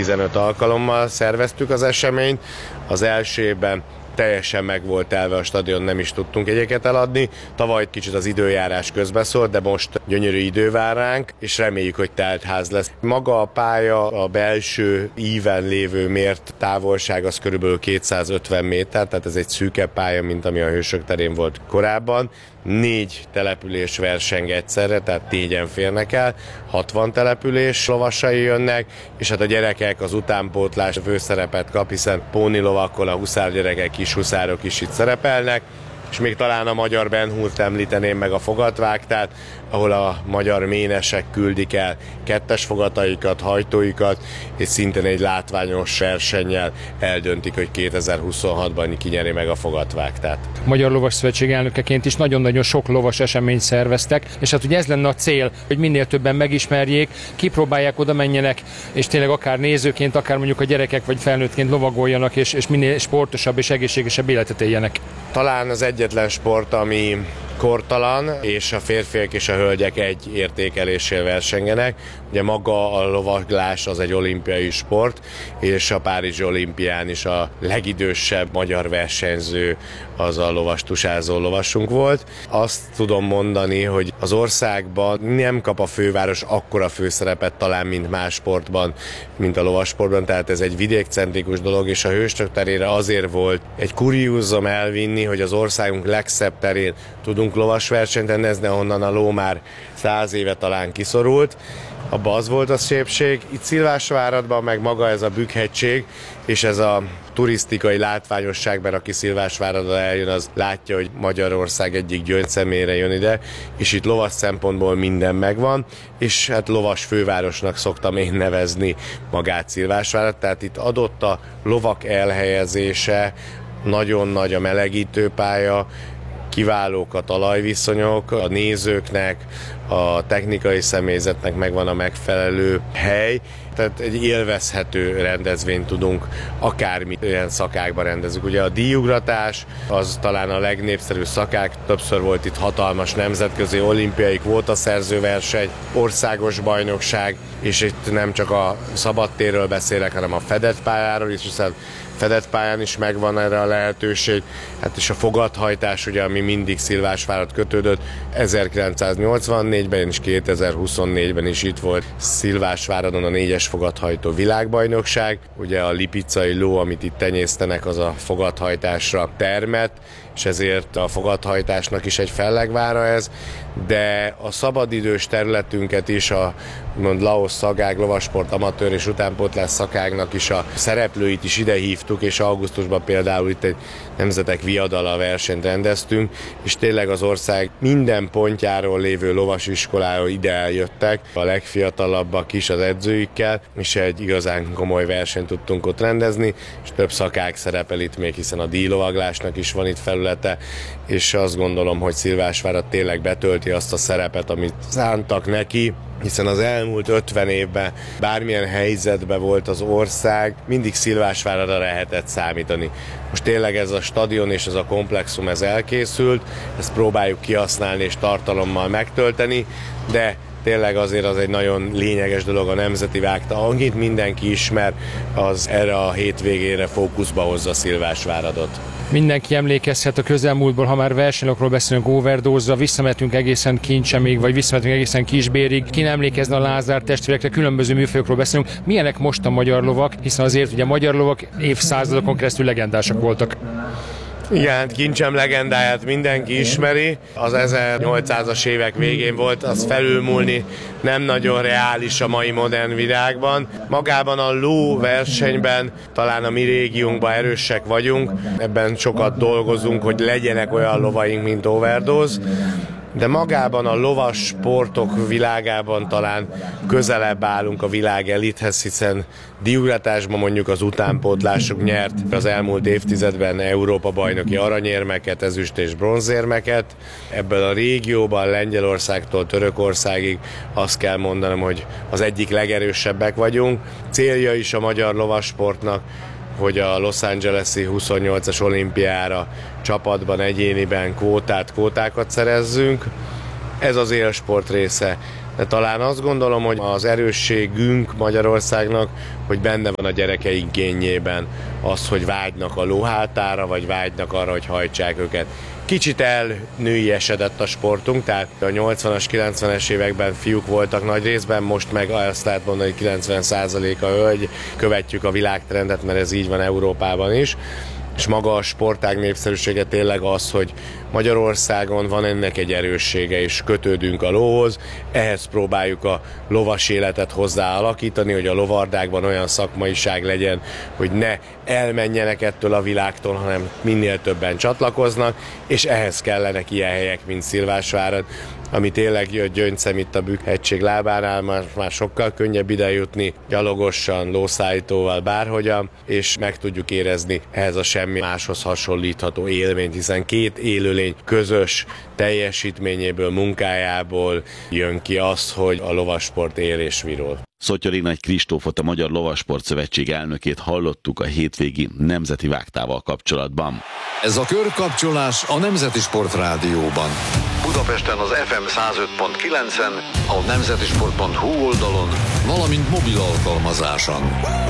15 alkalommal szerveztük az eseményt. Az első évben teljesen meg volt telve a stadion, nem is tudtunk jegyeket eladni. Tavaly kicsit az időjárás közbeszólt, de most gyönyörű idő vár ránk, és reméljük, hogy telt ház lesz. Maga a pálya, a belső íven lévő mért távolság az körülbelül 250 méter, tehát ez egy szűkebb pálya, mint ami a Hősök terén volt korábban. 4 település verseng egyszerre, tehát 4-en férnek el, 60 település lovasai jönnek, és hát a gyerekek az utánpótlás főszerepet kap, hiszen pónilovakkon a huszárgyerekek, kis huszárok is itt szerepelnek, és még talán a magyar Ben Hurt említeném meg a fogatvágtát, ahol a magyar ménesek küldik el 2-es fogataikat, hajtóikat, és szintén egy látványos versennyel eldöntik, hogy 2026-ban kinyeri meg a fogatvágtát. A Magyar Lovas Szövetség elnökeként is nagyon-nagyon sok lovas eseményt szerveztek, és hát ugye ez lenne a cél, hogy minél többen megismerjék, kipróbálják, oda menjenek, és tényleg akár nézőként, akár mondjuk a gyerekek vagy felnőttként lovagoljanak, és minél sportosabb és egészségesebb életet éljenek. Talán az egyetlen sport, ami kortalan, és a férfiak és a hölgyek egy értékeléssel versengenek. Ugye maga a lovaglás az egy olimpiai sport, és a Párizsi olimpián is a legidősebb magyar versenyző az a lovastusázó lovasunk volt. Azt tudom mondani, hogy az országban nem kap a főváros akkora főszerepet talán, mint más sportban, mint a lovassportban, tehát ez egy vidékcentrikus dolog, és a Hősök terére azért volt egy kuriózum elvinni, hogy az országunk legszebb terén tudunk lovasversenyt rendezni, ahonnan a ló már 100 éve talán kiszorult. Abba az volt a szépség. Itt Szilvásváradban meg maga ez a Bükk-hegység, és ez a turisztikai látványosság, mert aki Szilvásváradra eljön, az látja, hogy Magyarország egyik gyöngyszemére jön ide, és itt lovas szempontból minden megvan, és hát lovas fővárosnak szoktam én nevezni magát Szilvásvárat, tehát itt adott a lovak elhelyezése, nagyon nagy a melegítőpálya, kiválók a talajviszonyok, a nézőknek, a technikai személyzetnek megvan a megfelelő hely, tehát egy élvezhető rendezvényt tudunk akármit olyan szakákban rendezünk. Ugye a díjugratás az talán a legnépszerűbb szakák, többször volt itt hatalmas nemzetközi olimpiai kvótaszerző verseny, országos bajnokság, és itt nem csak a szabadtérről beszélek, hanem a fedett pályáról is, hiszen fedett pályán is megvan erre a lehetőség, hát és a fogathajtás, ugye, ami mindig Szilvásvárad kötődött, 1984-ben és 2024-ben is itt volt Szilvásváradon a 4-es fogathajtó világbajnokság, ugye a lipicai ló, amit itt tenyésztenek, az a fogathajtásra termet, és ezért a fogathajtásnak is egy fellegvára ez, de a szabadidős területünket is a Laos szakág, lovasport, amatőr és utánpótlás szakágnak is a szereplőit is ide hívtuk, és augusztusban például itt egy nemzetek viadala versenyt rendeztünk, és tényleg az ország minden pontjáról lévő lovasiskoláról ide eljöttek, a legfiatalabbak is az edzőikkel, és egy igazán komoly versenyt tudtunk ott rendezni, és több szakág szerepel itt még, hiszen a díjlovaglásnak is van itt felülete, és azt gondolom, hogy Szilvásvárad tényleg betölti azt a szerepet, amit szántak neki, hiszen az elmúlt 50 évben bármilyen helyzetben volt az ország, mindig Szilvásváradra lehetett számítani. Most tényleg ez a stadion és ez a komplexum ez elkészült, ezt próbáljuk kihasználni és tartalommal megtölteni, de tényleg azért az egy nagyon lényeges dolog a nemzeti vágta. Annyit mindenki ismer, az erre a hétvégére fókuszba hozza Szilvásváradot. Mindenki emlékezhet a közelmúltból, ha már versenyokról beszélünk, overdose-ra, visszamehetünk egészen Kincsemig, vagy visszamehetünk egészen Kisbérig. Ki nem emlékezne a Lázár testvérekre, különböző műfajokról beszélünk. Milyenek most a magyar lovak, hiszen azért ugye a magyar lovak évszázadokon keresztül legendásak voltak. Igen, Kincsem legendáját mindenki ismeri, az 1800-as évek végén volt, az felülmúlni nem nagyon reális a mai modern világban. Magában a ló versenyben talán a mi régiónkban erősek vagyunk, ebben sokat dolgozunk, hogy legyenek olyan lovaink, mint Overdose, de magában a lovas sportok világában talán közelebb állunk a világ elithez, hiszen díjugratásban mondjuk az utánpótlásuk nyert az elmúlt évtizedben Európa bajnoki aranyérmeket, ezüst és bronzérmeket. Ebből a régióban Lengyelországtól Törökországig azt kell mondanom, hogy az egyik legerősebbek vagyunk. Célja is a magyar lovasportnak, hogy a Los Angeles-i 28-as olimpiára csapatban, egyéniben kvótákat szerezzünk. Ez az élsport része, de talán azt gondolom, hogy az erősségünk Magyarországnak, hogy benne van a gyerekeink génjében az, hogy vágynak a lóhátára, vagy vágynak arra, hogy hajtsák őket. Kicsit elnőiesedett a sportunk, tehát a 80-as, 90-es években fiúk voltak nagy részben, most meg azt lehet mondani, hogy 90% a hölgy, követjük a világtrendet, mert ez így van Európában is. És maga a sportág népszerűsége tényleg az, hogy Magyarországon van ennek egy erőssége, és kötődünk a lóhoz, ehhez próbáljuk a lovas életet hozzá alakítani, hogy a lovardákban olyan szakmaiság legyen, hogy ne elmenjenek ettől a világtól, hanem minél többen csatlakoznak, és ehhez kellenek ilyen helyek, mint Szilvásvárad, ami tényleg gyöngyszem itt a Bükk-hegység lábánál, már sokkal könnyebb ide jutni, gyalogosan, lószállítóval, bárhogyan, és meg tudjuk érezni ehhez a semmi máshoz hasonlítható élményt, hiszen két élőlény közös teljesítményéből, munkájából jön ki az, hogy a lovasport él és virul. Szottyori Nagy Kristófot, a Magyar Lovasport Szövetség elnökét hallottuk a hétvégi Nemzeti Vágtával kapcsolatban. Ez a körkapcsolás a Nemzeti Sport Rádióban. Budapesten az FM 105.9-en, a nemzetisport.hu oldalon, valamint mobil alkalmazáson.